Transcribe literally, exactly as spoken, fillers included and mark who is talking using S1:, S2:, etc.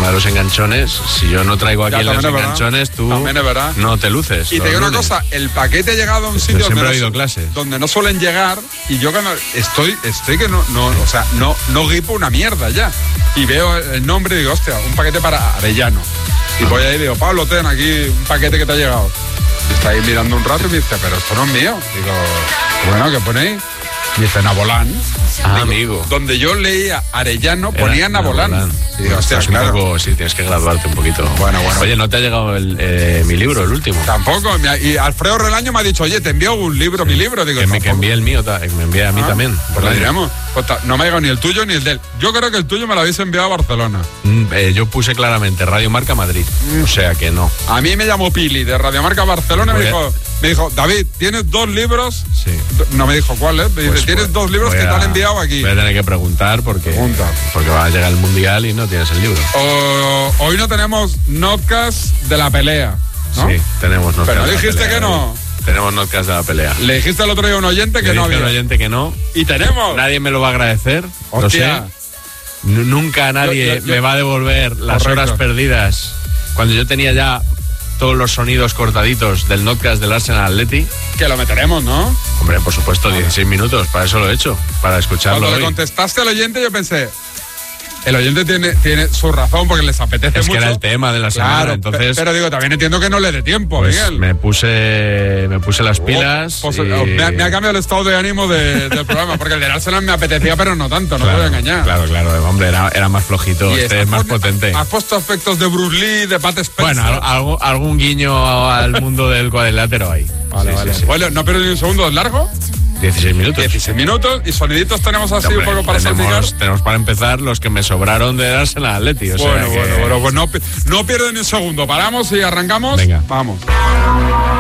S1: tema de los enganchones, si yo no traigo aquí
S2: Ya,
S1: los enganchones,
S2: verdad.
S1: tú no te luces.
S2: Y te digo una cosa, el paquete ha llegado a un sitio
S1: siempre
S2: donde,
S1: he
S2: no,
S1: oído clases.
S2: donde no suelen llegar, y yo cuando estoy, estoy que no, no, o sea, no, no gripo una mierda ya. Y veo el nombre y digo, hostia, un paquete para Arellano. Y voy ahí y digo, Pablo, ten aquí un paquete que te ha llegado. Y está ahí mirando un rato y me dice, pero esto no es mío. Digo, bueno, ¿qué ponéis? Y dice, Nabolán.
S1: Ah,
S2: Digo,
S1: amigo.
S2: Donde yo leía Arellano, ponía
S1: Era
S2: Nabolán.
S1: Nabolán.
S2: Y digo, hostia,
S1: Estás
S2: claro.
S1: un poco, sí, tienes que graduarte un poquito.
S2: Bueno, bueno.
S1: Oye, ¿no te ha llegado el, eh, mi libro, el último?
S2: Tampoco. Y Alfredo Relaño me ha dicho, oye, te envío un libro, sí. mi libro. Digo,
S1: que me que envíe el mío, que me envíe a mí ah, también.
S2: Pues lo diremos. Pues no me ha llegado ni el tuyo ni el de él. Yo creo que el tuyo me lo habéis enviado a Barcelona.
S1: Mm, eh, yo puse claramente Radio Marca Madrid. Mm. O sea que no.
S2: A mí me llamó Pili de Radio Marca Barcelona y me dijo, me dijo, David, tienes dos libros.
S1: Sí.
S2: No me dijo cuáles. Me dice, pues, tienes pues, dos libros que a, te han enviado aquí.
S1: Voy a tener que preguntar porque, Pregunta. porque va a llegar el Mundial y no tienes el libro.
S2: O, hoy no tenemos notcast de la pelea, ¿no?
S1: Sí, tenemos notcast.
S2: Pero dijiste que no.
S1: Tenemos notcast de la pelea.
S2: Le dijiste al otro día a un oyente que
S1: Le
S2: no
S1: dije
S2: había.
S1: a un oyente que no.
S2: Y tenemos.
S1: Nadie me lo va a agradecer.
S2: Hostia.
S1: Lo sé. N- nunca nadie yo, yo, yo, me va a devolver las correcto. horas perdidas cuando yo tenía ya todos los sonidos cortaditos del notcast del Arsenal Atleti.
S2: Que lo meteremos, ¿no?
S1: Hombre, por supuesto, vale. dieciséis minutos, para eso lo he hecho, para escucharlo.
S2: Cuando
S1: hoy.
S2: le contestaste al oyente, yo pensé, el oyente tiene, tiene su razón porque les apetece
S1: es
S2: mucho.
S1: Es que era el tema de la semana,
S2: claro,
S1: entonces...
S2: Pero digo, también entiendo que no le dé tiempo,
S1: pues
S2: Miguel.
S1: me puse, me puse las pilas
S2: oh, pues,
S1: y...
S2: me, ha, me ha cambiado el estado de ánimo de, del programa, porque el de Arsenal me apetecía, pero no tanto, no
S1: claro,
S2: te voy a engañar.
S1: Claro, claro, hombre, era, era más flojito, y este es más
S2: pone,
S1: potente.
S2: Has puesto aspectos de Bruce Lee, de Pat Spencer.
S1: Bueno, algún, algún guiño al mundo del cuadrilátero ahí.
S2: Vale,
S1: sí,
S2: vale.
S1: Sí, sí.
S2: Bueno, no pierdo ni un segundo, ¿es largo?
S1: dieciséis minutos.
S2: dieciséis minutos y soniditos tenemos así
S1: Hombre,
S2: un poco para
S1: tenemos,
S2: salpicar.
S1: tenemos para empezar los que me sobraron de Arsenal Atleti. O
S2: bueno,
S1: sea que...
S2: bueno, bueno, pues no, no pierdo ni un segundo. Paramos y arrancamos.
S1: Venga.
S2: Vamos.